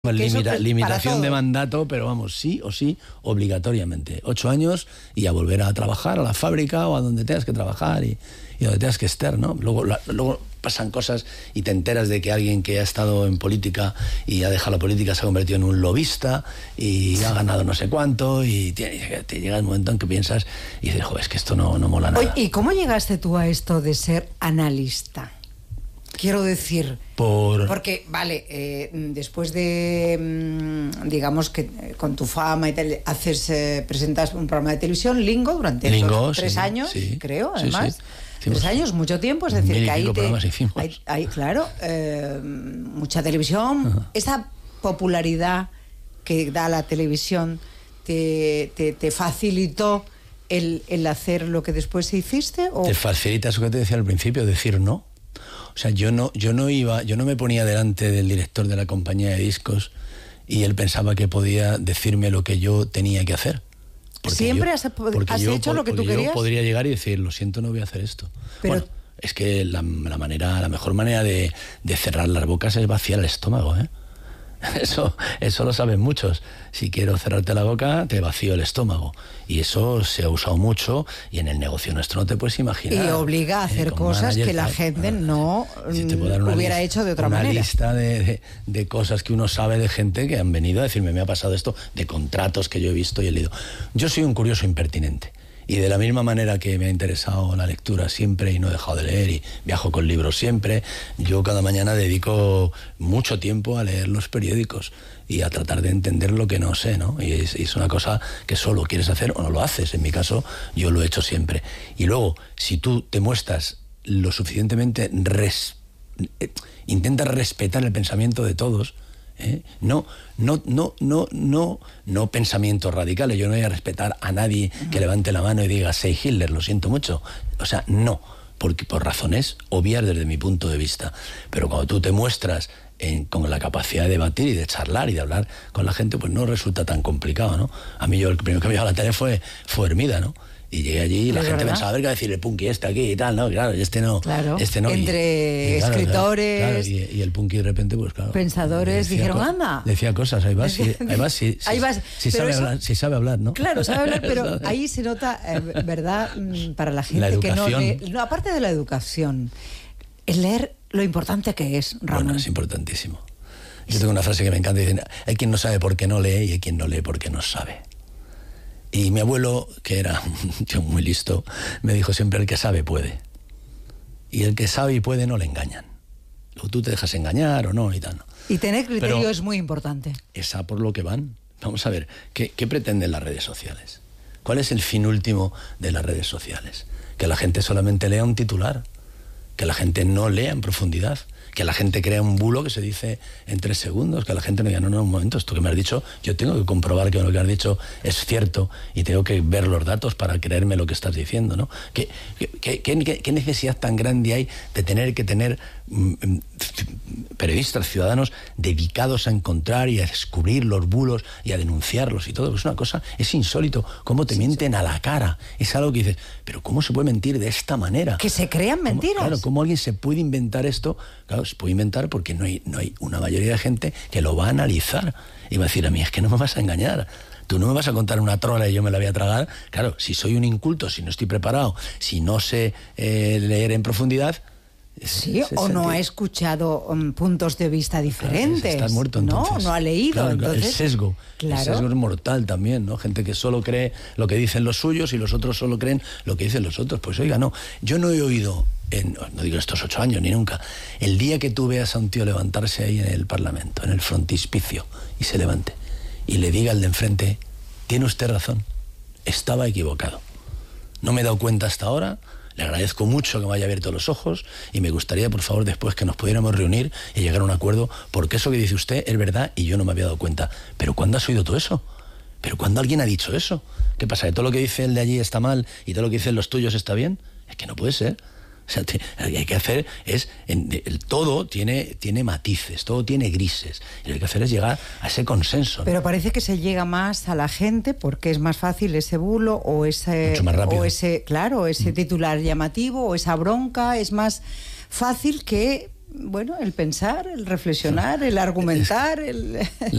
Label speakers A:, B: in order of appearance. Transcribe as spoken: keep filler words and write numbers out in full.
A: Limita, limitación de mandato, pero vamos, sí o sí, obligatoriamente. Ocho años y a volver a trabajar a la fábrica o a donde tengas que trabajar y, y donde tengas que estar, ¿no? Luego, la, luego pasan cosas y te enteras de que alguien que ha estado en política y ha dejado la política se ha convertido en un lobista y ha ganado no sé cuánto y te, te llega el momento en que piensas y dices, joder, es que esto no, no mola nada.
B: Oye, ¿y cómo llegaste tú a esto de ser analista? Quiero decir,
A: Por...
B: porque, vale, eh, después de, digamos que con tu fama y tal, haces, eh, presentas un programa de televisión, Lingo, durante
A: Lingo,
B: esos tres
A: sí,
B: años,
A: sí,
B: creo,
A: sí,
B: además.
A: Sí. Hicimos
B: tres años, mucho tiempo, es decir,
A: mil y
B: que ahí
A: pico
B: te...
A: programas hicimos.
B: Hay, hay, claro, eh, mucha televisión. Ajá. Esa popularidad que da la televisión te, te, te facilitó el, el hacer lo que después hiciste, ¿o?
A: Te facilita eso que te decía al principio, decir no. O sea, yo no, yo no iba, yo no me ponía delante del director de la compañía de discos y él pensaba que podía decirme lo que yo tenía que hacer.
B: Porque ¿Siempre yo, has, has
A: yo,
B: hecho lo que tú querías?
A: Yo podría llegar y decir, lo siento, no voy a hacer esto. Pero bueno, es que la, la manera, la mejor manera de, de cerrar las bocas es vaciar el estómago, ¿eh? Eso, eso lo saben muchos. Si quiero cerrarte la boca, te vacío el estómago. Y eso se ha usado mucho y en el negocio nuestro no te puedes imaginar.
B: Y obliga a hacer eh, cosas manager, que la gente ah, no si hubiera lista, hecho de otra
A: una
B: manera.
A: Una lista de, de, de cosas que uno sabe de gente que han venido a decirme, me ha pasado esto, de contratos que yo he visto y he leído. Yo soy un curioso impertinente. Y de la misma manera que me ha interesado la lectura siempre y no he dejado de leer y viajo con libros siempre, yo cada mañana dedico mucho tiempo a leer los periódicos y a tratar de entender lo que no sé, ¿no? Y es, es una cosa que solo quieres hacer o no lo haces. En mi caso, yo lo he hecho siempre. Y luego, si tú te muestras lo suficientemente... Res, eh, intentas respetar el pensamiento de todos... ¿Eh? No, no, no, no, no, no pensamientos radicales. Yo no voy a respetar a nadie que levante la mano y diga "Sei Hitler", lo siento mucho. O sea, no, porque por razones obvias desde mi punto de vista. Pero cuando tú te muestras en, con la capacidad de debatir y de charlar y de hablar con la gente, pues no resulta tan complicado, ¿no? A mí yo el primero que me llamó la tele fue, fue Hermida, ¿no? Y llegué allí y la gente verdad? pensaba, a ver qué decir el punky este aquí y tal, ¿no? Claro, y este no.
B: Claro.
A: Este no.
B: Entre y, y claro, escritores.
A: Claro, claro, y, y el punky de repente, pues claro.
B: Pensadores dijeron, co- anda.
A: Decía cosas, ahí vas, sí, ahí vas, sí,
B: ahí vas.
A: Sí, sabe
B: eso,
A: hablar, sí sabe hablar, ¿no?
B: Claro, sabe hablar, pero ahí se nota, eh, ¿verdad? Para la gente
A: la
B: que no lee. No, aparte de la educación, el leer lo importante que es, Ramón.
A: Bueno, es importantísimo. Yo tengo una frase que me encanta, dicen, hay quien no sabe por qué no lee y hay quien no lee porque no sabe. Y mi abuelo, que era un tío muy listo, me dijo siempre, el que sabe puede. Y el que sabe y puede no le engañan. Luego tú te dejas engañar o no y tal. ¿No?
B: Y tener criterio Pero es muy importante.
A: Es a por lo que van. Vamos a ver, ¿qué, qué pretenden las redes sociales? ¿Cuál es el fin último de las redes sociales? Que la gente solamente lea un titular, que la gente no lea en profundidad, que la gente crea un bulo que se dice en tres segundos, que la gente no diga, no, no, un momento, esto que me has dicho, yo tengo que comprobar que lo que has dicho es cierto y tengo que ver los datos para creerme lo que estás diciendo, ¿no? ¿Qué, qué, qué, qué necesidad tan grande hay de tener que tener mm, periodistas, ciudadanos dedicados a encontrar y a descubrir los bulos y a denunciarlos y todo? Es una cosa, es insólito, cómo te sí, mienten sí. a la cara. Es algo que dices, pero ¿cómo se puede mentir de esta manera?
B: Que se crean mentiras.
A: ¿Cómo, claro, ¿cómo alguien se puede inventar esto? Claro, se puede inventar porque no hay, no hay una mayoría de gente que lo va a analizar y va a decir, a mí es que no me vas a engañar. Tú no me vas a contar una trola y yo me la voy a tragar. Claro, si soy un inculto, si no estoy preparado, si no sé eh, leer en profundidad...
B: Sí, o sentido. No ha escuchado um, puntos de vista diferentes.
A: Claro, estás muerto entonces.
B: No, no ha leído.
A: Claro,
B: entonces,
A: el sesgo. Claro. El sesgo es mortal también, ¿no? Gente que solo cree lo que dicen los suyos y los otros solo creen lo que dicen los otros. Pues oiga, no, yo no he oído, en, no digo estos ocho años ni nunca, el día que tú veas a un tío levantarse ahí en el Parlamento, en el frontispicio, y se levante, y le diga al de enfrente, tiene usted razón, estaba equivocado. No me he dado cuenta hasta ahora. Le agradezco mucho que me haya abierto los ojos y me gustaría, por favor, después que nos pudiéramos reunir y llegar a un acuerdo, porque eso que dice usted es verdad y yo no me había dado cuenta. ¿Pero cuándo has oído tú eso? ¿Pero cuándo alguien ha dicho eso? ¿Qué pasa? ¿Que todo lo que dice el de allí está mal y todo lo que dicen los tuyos está bien? Es que no puede ser. O sea, te, lo que hay que hacer es, en, el todo tiene, tiene matices, todo tiene grises. Y lo que hay que hacer es llegar a ese consenso, ¿no?
B: Pero parece que se llega más a la gente porque es más fácil ese bulo o ese...
A: Mucho más rápido.
B: O ese, claro, ese titular llamativo o esa bronca. Es más fácil que bueno, el pensar, el reflexionar, el argumentar, el...